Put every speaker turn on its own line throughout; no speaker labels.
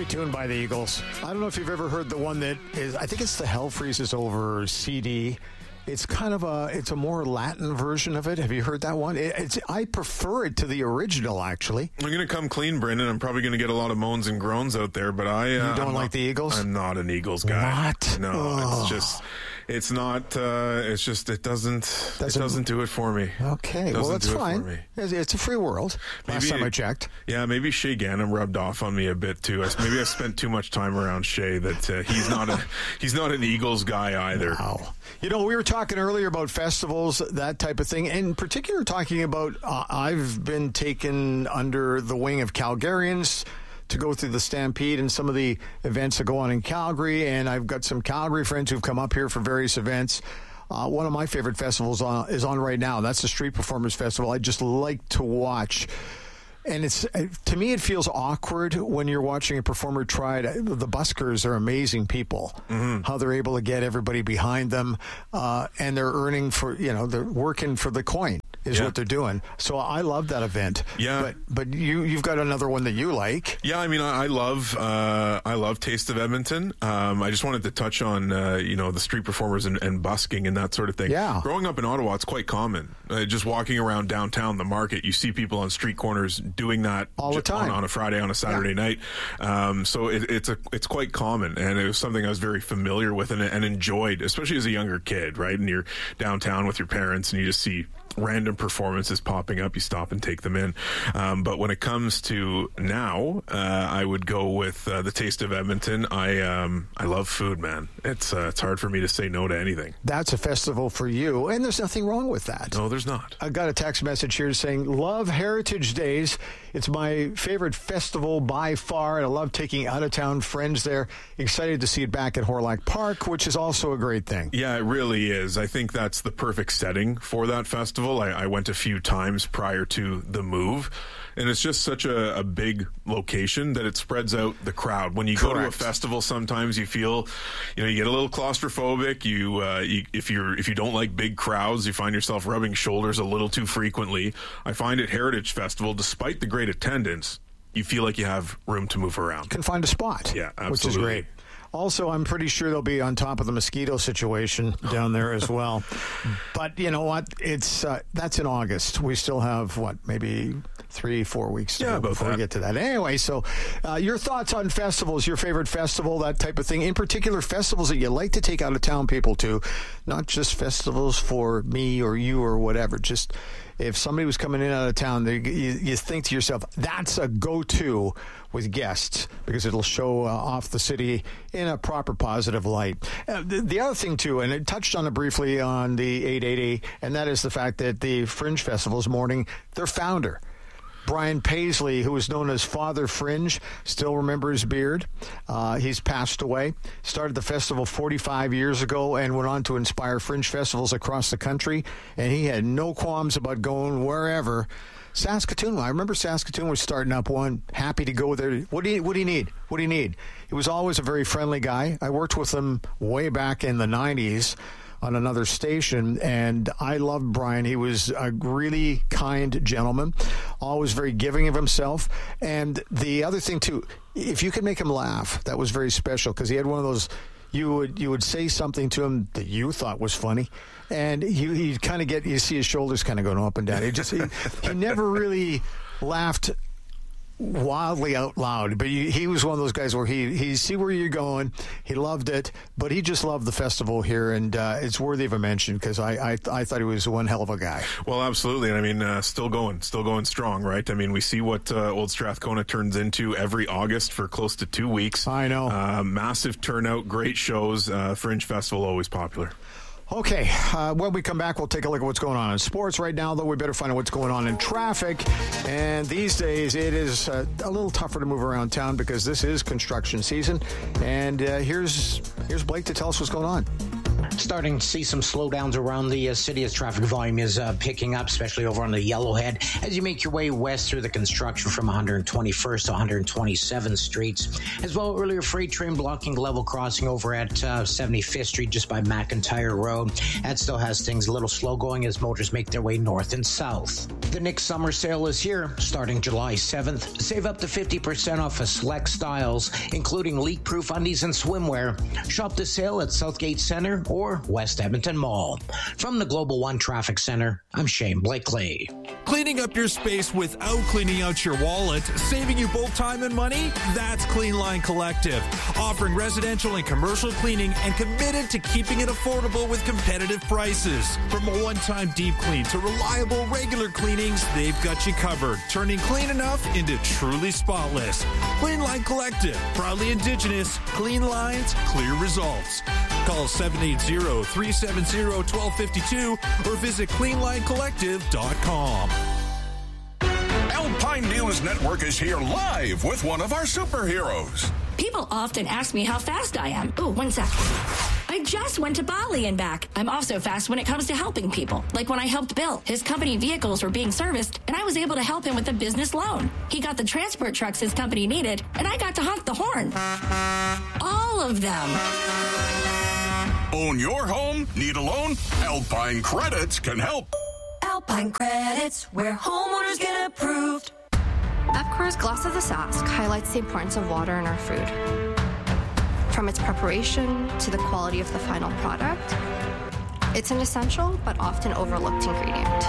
Saskatoon by the Eagles. I don't know if you've ever heard the one that is, I think it's the Hell Freezes Over CD. It's kind of it's a more Latin version of it. Have you heard that one? I prefer it to the original, actually.
I'm going to come clean, Brendan. I'm probably going to get a lot of moans and groans out there, but
you don't like the Eagles?
I'm not an Eagles guy.
What?
No, it's not. It's just it doesn't do it for me.
Okay, well that's fine. It's a free world. Last time I checked.
Yeah, maybe Shea Gannon rubbed off on me a bit too. Maybe I spent too much time around Shea. That he's not an Eagles guy either.
Wow. You know, we were talking earlier about festivals, that type of thing. In particular, talking about I've been taken under the wing of Calgarians to go through the Stampede and some of the events that go on in Calgary, and I've got some Calgary friends who've come up here for various events. One of my favorite festivals is on right now. That's the Street Performers Festival. I just like to watch. And to me, it feels awkward when you're watching a performer try to. The buskers are amazing people. Mm-hmm. How they're able to get everybody behind them, and they're earning they're working for the coin is what they're doing. So I love that event.
Yeah,
but you've got another one that you like.
Yeah, I mean I love Taste of Edmonton. I just wanted to touch on the street performers and busking and that sort of thing.
Yeah,
growing up in Ottawa, it's quite common. Just walking around downtown, the market, you see people on street corners doing that
all the time
on a Friday, on a Saturday night. So it's quite common, and it was something I was very familiar with and enjoyed, especially as a younger kid, right? And you're downtown with your parents, and you just see random performances popping up. You stop and take them in. But when it comes to now, I would go with the Taste of Edmonton. I love food, man. It's hard for me to say no to anything.
That's a festival for you, and there's nothing wrong with that.
No, there's not.
I got a text message here saying, love Heritage Days. It's my favorite festival by far, and I love taking out-of-town friends there. Excited to see it back at Horlock Park, which is also a great thing.
Yeah, it really is. I think that's the perfect setting for that festival. I went a few times prior to the move, and it's just such a big location that it spreads out the crowd. When you go to a festival, sometimes you feel, you get a little claustrophobic. If you don't like big crowds, you find yourself rubbing shoulders a little too frequently. I find at Heritage Festival, despite the great attendance, you feel like you have room to move around.
Can find a spot.
Yeah, absolutely.
Which is great. Also, I'm pretty sure they'll be on top of the mosquito situation down there as well. But you know what? It's that's in August. We still have, maybe 3-4 weeks to go before we get to that. Anyway, so your thoughts on festivals, your favorite festival, that type of thing. In particular, festivals that you like to take out-of-town people to, not just festivals for me or you or whatever. Just if somebody was coming in out of town, you think to yourself, that's a go-to with guests because it'll show off the city in a proper positive light. The other thing, too, and I touched on it briefly on the 880, and that is the fact that the Fringe Festival's morning, their founder, Brian Paisley, who was known as Father Fringe, still remember his beard. He's passed away. Started the festival 45 years ago and went on to inspire Fringe festivals across the country. And he had no qualms about going wherever. Saskatoon, I remember Saskatoon was starting up one, happy to go there. What do you need? What do you need? He was always a very friendly guy. I worked with him way back in the 90s. On another station, and I loved Brian. He was a really kind gentleman, always very giving of himself. And the other thing, too, if you could make him laugh, that was very special because he had one of those, you would say something to him that you thought was funny, and he'd kind of you see his shoulders kind of going up and down. He never really laughed wildly out loud, but he was one of those guys where he see where you're going. He loved it, but he just loved the festival here, and it's worthy of a mention because I thought he was one hell of a guy.
Well, absolutely, and I mean, still going strong, right? I mean, we see what Old Strathcona turns into every August for close to 2 weeks.
I know,
massive turnout, great shows. Fringe Festival always popular.
Okay, when we come back, we'll take a look at what's going on in sports. Right now, though, we better find out what's going on in traffic. And these days, it is a little tougher to move around town because this is construction season. And here's Blake to tell us what's going on.
Starting to see some slowdowns around the city as traffic volume is picking up, especially over on the Yellowhead. As you make your way west through the construction from 121st to 127th Streets. As well, earlier freight train blocking level crossing over at 75th Street just by McIntyre Road. That still has things a little slow going as motors make their way north and south. The Nick Summer Sale is here, starting July 7th. Save up to 50% off of select styles, including leak-proof undies and swimwear. Shop the sale at Southgate Center or West Edmonton Mall. From the Global One Traffic Center, I'm Shane Blakely.
Cleaning up your space without cleaning out your wallet, saving you both time and money? That's Clean Line Collective, offering residential and commercial cleaning and committed to keeping it affordable with competitive prices. From a one-time deep clean to reliable regular cleanings, they've got you covered, turning clean enough into truly spotless. Clean Line Collective, proudly Indigenous, clean lines, clear results. Call 780-370-1252 or visit cleanlinecollective.com.
Alpine News Network is here live with one of our superheroes.
People often ask me how fast I am. Oh, 1 sec. I just went to Bali and back. I'm also fast when it comes to helping people. Like when I helped Bill. His company vehicles were being serviced, and I was able to help him with a business loan. He got the transport trucks his company needed, and I got to honk the horn. All of them.
Own your home? Need a loan? Alpine Credits can help.
Alpine Credits, where homeowners get approved.
EPCOR's Glass of the Sask highlights the importance of water in our food. From its preparation to the quality of the final product, it's an essential but often overlooked ingredient.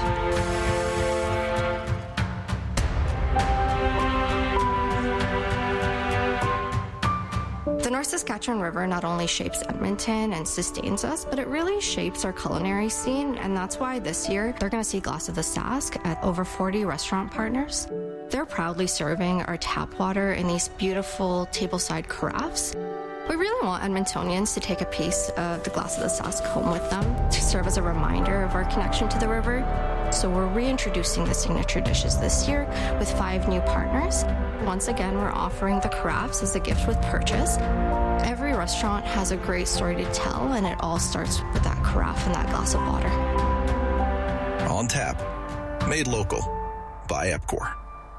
The North Saskatchewan River not only shapes Edmonton and sustains us, but it really shapes our culinary scene, and that's why this year they're going to see Glass of the Sask at over 40 restaurant partners. They're proudly serving our tap water in these beautiful tableside carafes. We really want Edmontonians to take a piece of the Glass of the Sask home with them to serve as a reminder of our connection to the river. So we're reintroducing the signature dishes this year with 5 new partners. Once again, we're offering the carafes as a gift with purchase. Every restaurant has a great story to tell, and it all starts with that carafe and that glass of water.
On tap, made local by EPCOR.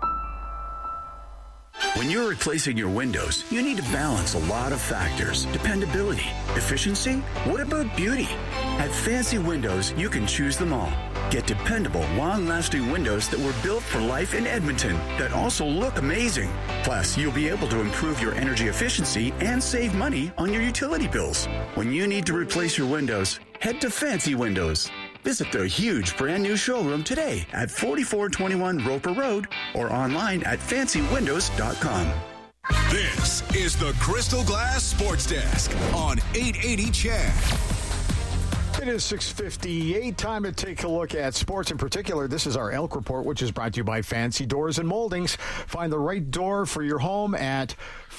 When you're replacing your windows, you need to balance a lot of factors. Dependability, efficiency, what about beauty? At Fancy Windows, you can choose them all. Get dependable, long-lasting windows that were built for life in Edmonton that also look amazing. Plus, you'll be able to improve your energy efficiency and save money on your utility bills. When you need to replace your windows, head to Fancy Windows. Visit their huge brand new showroom today at 4421 Roper Road or online at fancywindows.com.
This is the Crystal Glass Sports Desk on 880 CHED.
It is 6:58. Time to take a look at sports in particular. This is our Elk Report, which is brought to you by Fancy Doors and Moldings. Find the right door for your home at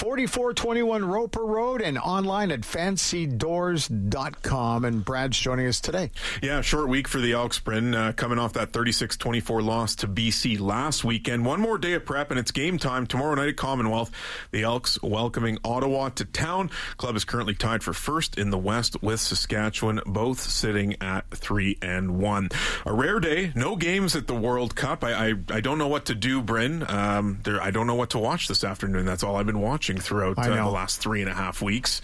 4421 Roper Road and online at fancydoors.com. And Brad's joining us today.
Yeah, short week for the Elks, Bryn, coming off that 36-24 loss to BC last weekend. One more day of prep, and it's game time tomorrow night at Commonwealth. The Elks welcoming Ottawa to town. Club is currently tied for first in the West with Saskatchewan, both sitting at 3-1. A rare day, no games at the World Cup. I don't know what to do, Bryn. I don't know what to watch this afternoon. That's all I've been watching throughout the last 3.5 weeks.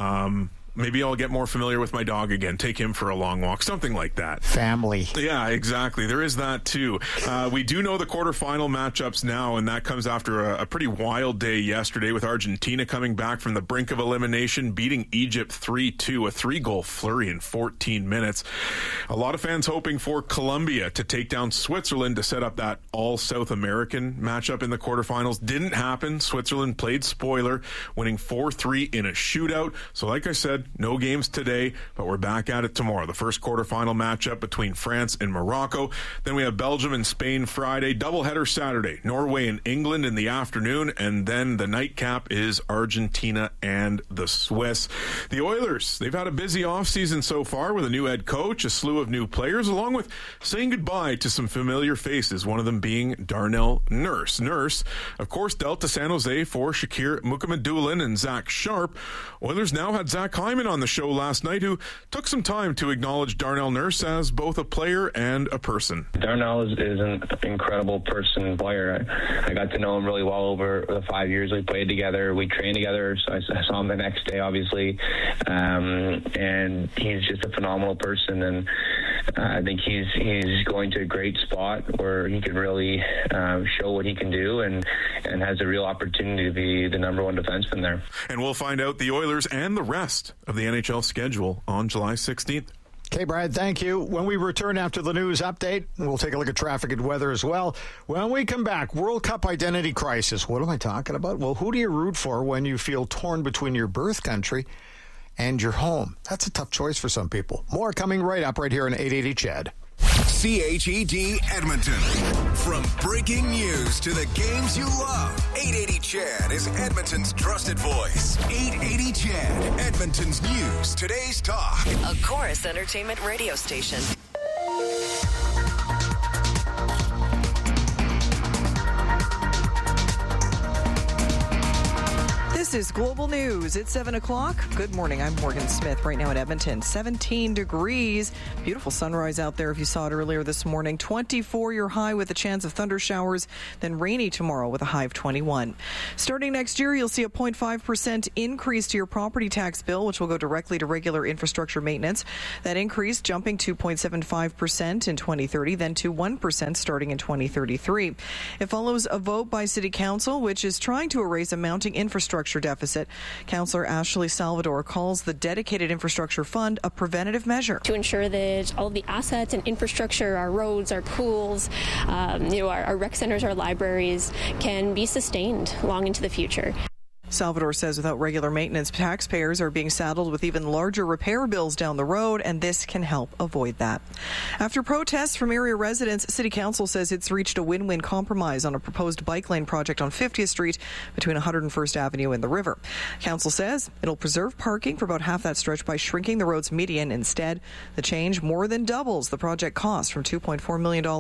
Maybe I'll get more familiar with my dog again, take him for a long walk, something like that.
Family.
Yeah, exactly. There is that too. We do know the quarterfinal matchups now, and that comes after a pretty wild day yesterday with Argentina coming back from the brink of elimination, beating Egypt 3-2, a 3-goal flurry in 14 minutes. A lot of fans hoping for Colombia to take down Switzerland to set up that all-South American matchup in the quarterfinals. Didn't happen. Switzerland played spoiler, winning 4-3 in a shootout. So like I said, no games today, but we're back at it tomorrow. The first quarterfinal matchup between France and Morocco. Then we have Belgium and Spain Friday. Doubleheader Saturday. Norway and England in the afternoon. And then the nightcap is Argentina and the Swiss. The Oilers, they've had a busy offseason so far with a new head coach, a slew of new players, along with saying goodbye to some familiar faces, one of them being Darnell Nurse. Nurse, of course, dealt to San Jose for Shakir Mukhamadullin and Zach Sharp. Oilers now had Zach Hyman on the show last night, who took some time to acknowledge Darnell Nurse as both a player and a person.
Darnell is an incredible person and player. I got to know him really well over the 5 years we played together. We trained together, so I saw him the next day, obviously. And he's just a phenomenal person. And I think he's going to a great spot where he can really show what he can do and has a real opportunity to be the number one defenseman there.
And we'll find out the Oilers and the rest of the NHL schedule on July 16th.
Okay, Brad, thank you. When we return after the news update, we'll take a look at traffic and weather as well. When we come back, World Cup identity crisis. What am I talking about? Well, who do you root for when you feel torn between your birth country and your home? That's a tough choice for some people. More coming right up right here on 880 CHED.
CHED Edmonton. From breaking news to the games you love, 880 CHED is Edmonton's trusted voice. 880 CHED, Edmonton's news, today's talk.
A Chorus Entertainment radio station.
This is Global News. It's 7 o'clock. Good morning. I'm Morgan Smith. Right now in Edmonton, 17 degrees. Beautiful sunrise out there if you saw it earlier this morning. 24 your high with a chance of thunder showers. Then rainy tomorrow with a high of 21. Starting next year, you'll see a 0.5% increase to your property tax bill, which will go directly to regular infrastructure maintenance. That increase jumping to 0.75% in 2030, then to 1% starting in 2033. It follows a vote by City Council, which is trying to erase a mounting infrastructure deficit. Councillor Ashley Salvador calls the dedicated infrastructure fund a preventative measure
to ensure that all of the assets and infrastructure, our roads, our pools, our rec centers, our libraries can be sustained long into the future.
Salvador says without regular maintenance, taxpayers are being saddled with even larger repair bills down the road, and this can help avoid that. After protests from area residents, City Council says it's reached a win-win compromise on a proposed bike lane project on 50th Street between 101st Avenue and the river. Council says it'll preserve parking for about half that stretch by shrinking the road's median. Instead, the change more than doubles the project cost from $2.4 million to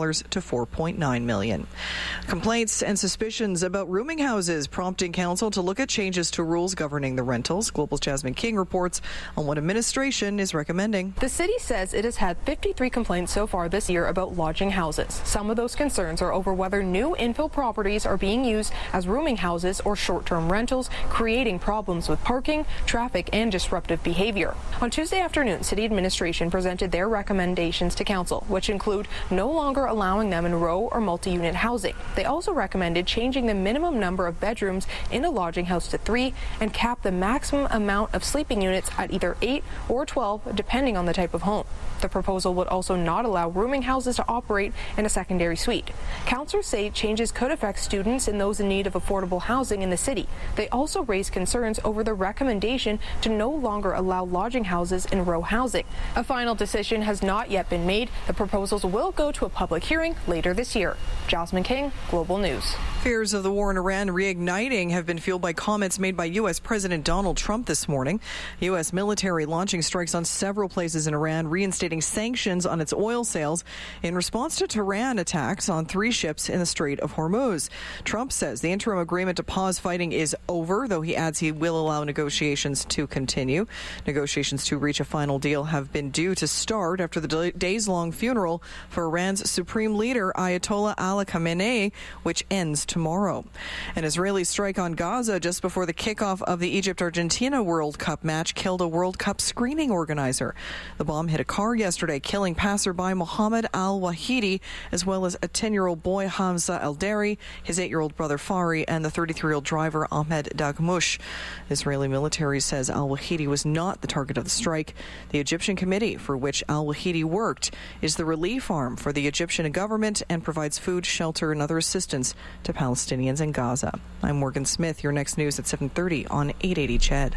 $4.9 million. Complaints and suspicions about rooming houses prompting Council to look at changes to rules governing the rentals. Global's Jasmine King reports on what administration is recommending.
The city says it has had 53 complaints so far this year about lodging houses. Some of those concerns are over whether new infill properties are being used as rooming houses or short-term rentals, creating problems with parking, traffic, and disruptive behavior. On Tuesday afternoon, city administration presented their recommendations to council, which include no longer allowing them in row or multi-unit housing. They also recommended changing the minimum number of bedrooms in a lodging house to 3 and cap the maximum amount of sleeping units at either 8 or 12, depending on the type of home. The proposal would also not allow rooming houses to operate in a secondary suite. Councillors say changes could affect students and those in need of affordable housing in the city. They also raised concerns over the recommendation to no longer allow lodging houses in row housing. A final decision has not yet been made. The proposals will go to a public hearing later this year. Jasmine King, Global News.
Fears of the war in Iran reigniting have been fueled by comments made by U.S. President Donald Trump this morning. U.S. military launching strikes on several places in Iran, reinstating sanctions on its oil sales in response to Tehran attacks on 3 ships in the Strait of Hormuz. Trump says the interim agreement to pause fighting is over, though he adds he will allow negotiations to continue. Negotiations to reach a final deal have been due to start after the days-long funeral for Iran's supreme leader, Ayatollah Ali Khamenei, which ends tomorrow. An Israeli strike on Gaza just before the kickoff of the Egypt-Argentina World Cup match killed a World Cup screening organizer. The bomb hit a car yesterday, killing passerby Mohammed Al-Wahidi, as well as a 10-year-old boy Hamza Eldari, his 8-year-old brother Fari, and the 33-year-old driver Ahmed Dagmush. Israeli military says Al-Wahidi was not the target of the strike. The Egyptian committee for which Al-Wahidi worked is the relief arm for the Egyptian government and provides food, shelter, and other assistance to Palestinians in Gaza. I'm Morgan Smith. Your next news at 7:30 on 880 CHED.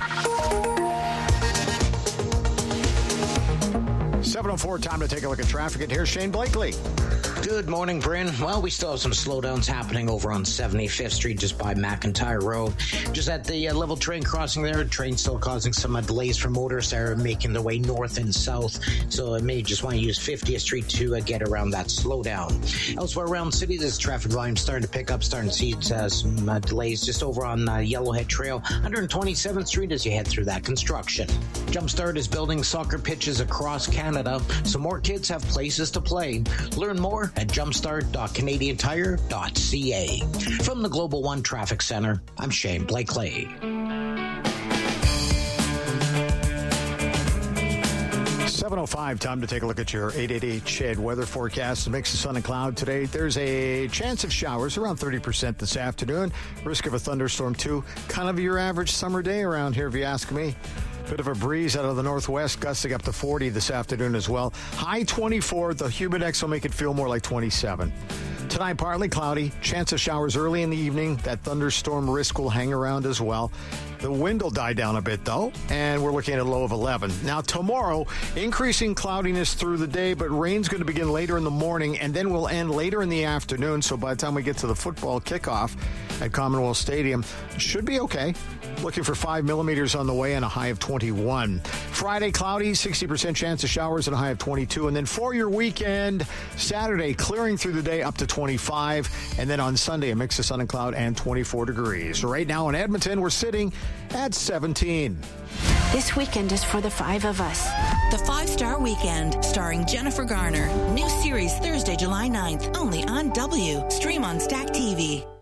7:04, time to take a look at traffic. And here's Shane Blakely.
Good morning, Bryn. Well, we still have some slowdowns happening over on 75th Street just by McIntyre Road. Just at the level train crossing there, train still causing some delays for motorists that are making their way north and south. So it may just want to use 50th Street to get around that slowdown. Elsewhere around the city, this traffic volume starting to pick up, starting to see some delays just over on Yellowhead Trail, 127th Street as you head through that construction. Jumpstart is building soccer pitches across Canada so more kids have places to play. Learn more at jumpstart.canadiantire.ca. From the Global One Traffic Center, I'm Shane Blakely.
7:05, time to take a look at your 888 CHED weather forecast. A mix of sun and cloud today. There's a chance of showers, around 30% this afternoon. Risk of a thunderstorm, too. Kind of your average summer day around here, if you ask me. Bit of a breeze out of the northwest, gusting up to 40 this afternoon as well. High 24. The humidex will make it feel more like 27. Tonight, partly cloudy. Chance of showers early in the evening. That thunderstorm risk will hang around as well. The wind will die down a bit, though, and we're looking at a low of 11. Now, tomorrow, increasing cloudiness through the day, but rain's going to begin later in the morning, and then will end later in the afternoon. So by the time we get to the football kickoff at Commonwealth Stadium, it should be okay. Looking for 5 millimeters on the way and a high of 21. Friday, cloudy, 60% chance of showers and a high of 22. And then for your weekend, Saturday, clearing through the day up to 25. And then on Sunday, a mix of sun and cloud and 24 degrees. Right now in Edmonton, we're sitting at 17.
This weekend is for the 5 of us.
The 5-Star Weekend, starring Jennifer Garner. New series Thursday, July 9th, only on W. Stream on Stack TV.